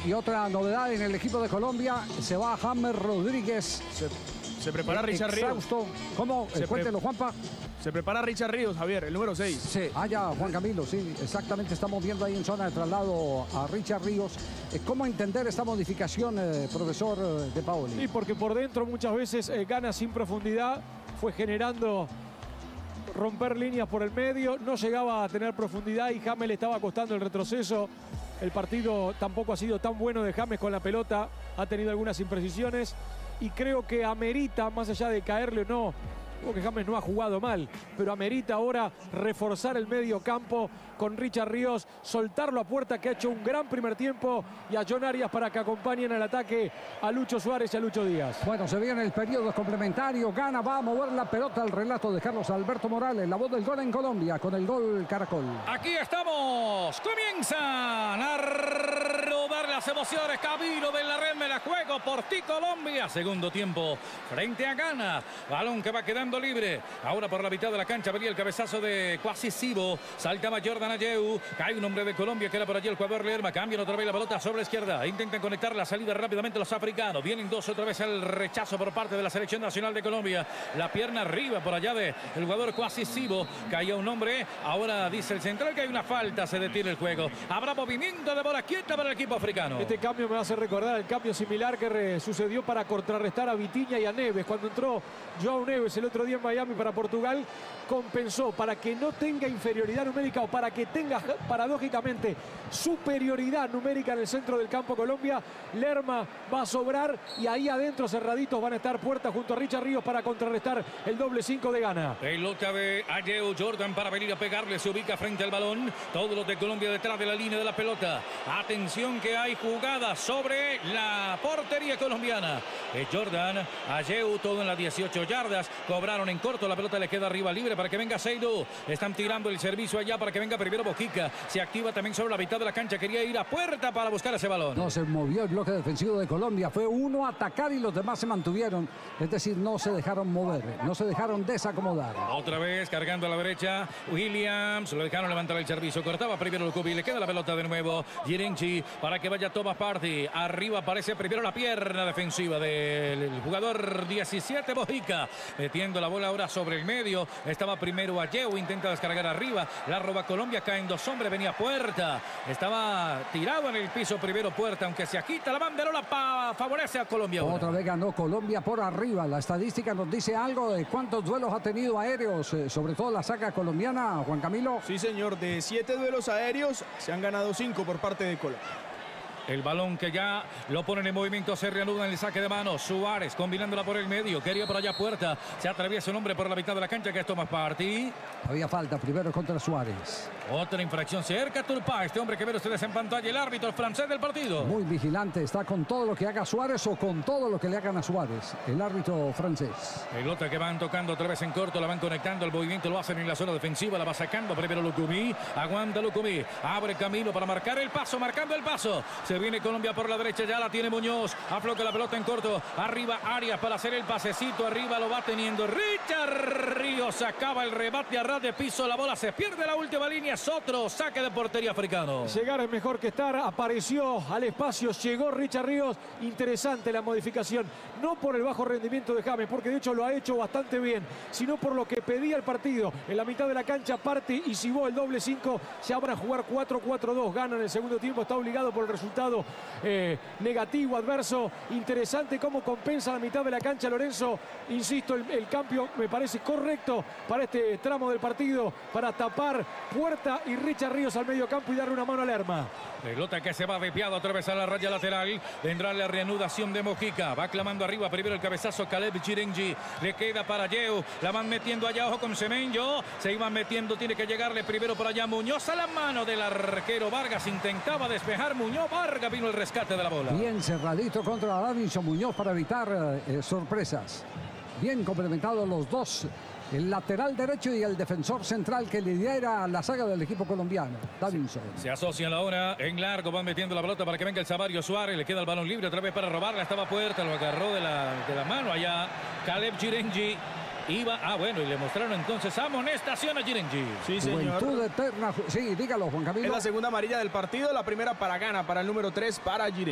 Y otra novedad en el equipo de Colombia, se va James Rodríguez. Se prepara Richard Ríos. ¿Cómo? Cuéntelo, Juanpa. Se prepara Richard Ríos, Javier, el número 6. Sí, ya, Juan Camilo, sí, exactamente. Estamos viendo ahí en zona de traslado a Richard Ríos. ¿Cómo entender esta modificación, profesor De Paoli? Sí, porque por dentro muchas veces gana sin profundidad, fue generando romper líneas por el medio, no llegaba a tener profundidad y James le estaba costando el retroceso. El partido tampoco ha sido tan bueno de James con la pelota, ha tenido algunas imprecisiones y creo que amerita, más allá de caerle o no, porque James no ha jugado mal, pero amerita ahora reforzar el medio campo con Richard Ríos, soltarlo a Puerta, que ha hecho un gran primer tiempo, y a John Arias para que acompañen al ataque a Lucho Suárez y a Lucho Díaz. Bueno, se viene el periodo complementario. Gana, va a mover la pelota. El relato de Carlos Alberto Morales, la voz del gol en Colombia, con el gol Caracol. Aquí estamos, comienzan a rodar las emociones. Camilo de la red, me la juego por ti, Colombia. Segundo tiempo frente a Ghana. Balón que va quedando libre. Ahora por la mitad de la cancha venía el cabezazo de Kwasi Sibo. Saltaba Jordan Ayew. Cae un hombre de Colombia que era por allí el jugador Lerma. Cambian otra vez la pelota sobre la izquierda. Intentan conectar la salida rápidamente los africanos. Vienen dos otra vez el rechazo por parte de la selección nacional de Colombia. La pierna arriba por allá del jugador Kwasi Sibo. Caía un hombre. Ahora dice el central que hay una falta. Se detiene el juego. Habrá movimiento de bola quieta para el equipo africano. Este cambio me hace recordar el cambio similar que sucedió para contrarrestar a Vitinha y a Neves. Cuando entró João Neves el otro día en Miami para Portugal, compensó para que no tenga inferioridad numérica o para que tenga paradójicamente superioridad numérica en el centro del campo Colombia. Lerma va a sobrar y ahí adentro cerraditos van a estar Puerta junto a Richard Ríos para contrarrestar el doble 5 de Ghana. Pelota de Ayew, Jordan para venir a pegarle, se ubica frente al balón. Todos los de Colombia detrás de la línea de la pelota. Atención que hay jugada sobre la portería colombiana. Jordan, Ayew, todo en las 18 yardas. Cobraron en corto, la pelota le queda arriba libre para que venga Seydou. Están tirando el servicio allá para que venga primero Bojica. Se activa también sobre la mitad de la cancha. Quería ir a Puerta para buscar ese balón. No se movió el bloque defensivo de Colombia. Fue uno a atacar y los demás se mantuvieron. Es decir, no se dejaron mover, no se dejaron desacomodar. Otra vez cargando a la derecha. Williams, lo dejaron levantar el servicio. Cortaba primero el Cubi. Le queda la pelota de nuevo. Girenchi para que vaya Thomas Partey. Arriba aparece primero la pierna defensiva del jugador 17, Bojica. Metiendo la bola ahora sobre el medio. Estaba primero Ayew, intenta descargar arriba. La roba Colombia, caen dos hombres. Venía Puerta. Estaba tirado en el piso primero Puerta. Aunque se agita la banderola, favorece a Colombia ahora. Otra vez ganó Colombia por arriba. La estadística nos dice algo de cuántos duelos ha tenido aéreos, sobre todo la saga colombiana, Juan Camilo. Sí, señor. De 7 duelos aéreos se han ganado 5 por parte de Colombia. El balón que ya lo ponen en movimiento, se reanuda en el saque de mano. Suárez combinándola por el medio, quería por allá Puerta. Se atraviesa un hombre por la mitad de la cancha que es Thomas Partey. Había falta primero contra Suárez. Otra infracción cerca Turpin, este hombre que ven ustedes en pantalla, el árbitro francés del partido. Muy vigilante, está con todo lo que haga Suárez o con todo lo que le hagan a Suárez, el árbitro francés. Pelota que van tocando otra vez en corto, la van conectando, el movimiento lo hacen en la zona defensiva, la va sacando primero Lucumí, aguanta Lucumí, abre camino para marcar el paso, marcando el paso. Se viene Colombia por la derecha, ya la tiene Muñoz, afloca la pelota en corto, arriba Arias para hacer el pasecito, arriba lo va teniendo Richard Ríos, acaba el rebate a ras de piso, la bola se pierde la última línea, es otro saque de portería africano. Llegar es mejor que estar, apareció al espacio, llegó Richard Ríos, interesante la modificación, no por el bajo rendimiento de James, porque de hecho lo ha hecho bastante bien, sino por lo que pedía el partido. En la mitad de la cancha Partey y Sibo el doble 5, se abra a jugar 4-4-2, gana en el segundo tiempo, está obligado por el resultado negativo, adverso. Interesante cómo compensa la mitad de la cancha Lorenzo, insisto, el cambio me parece correcto para este tramo del partido, para tapar Puerta y Richard Ríos al medio campo y darle una mano a Lerma. Pelota que se va desviado otra vez a la raya lateral. Vendrá la reanudación de Mojica. Va clamando arriba primero el cabezazo Caleb Girenji. Le queda para Ayew. La van metiendo allá, ojo con Semenyo. Se iban metiendo, tiene que llegarle primero por allá Muñoz a la mano del arquero Vargas. Intentaba despejar Muñoz. Vargas vino el rescate de la bola. Bien cerradito contra Davinson Muñoz para evitar sorpresas. Bien complementados los dos. El lateral derecho y el defensor central que lidera la saga del equipo colombiano, Davinson. Se asocian ahora en largo, van metiendo la pelota para que venga el Savario Suárez. Le queda el balón libre otra vez para robarla. Estaba Puerta, lo agarró de la mano allá Caleb Girenji. Iba, bueno, y le mostraron entonces amonestación a Girenji. Sí, señor. Juventud eterna. Sí, dígalo, Juan Camilo. Es la segunda amarilla del partido, la primera para Ghana, para el número 3, para Girenji.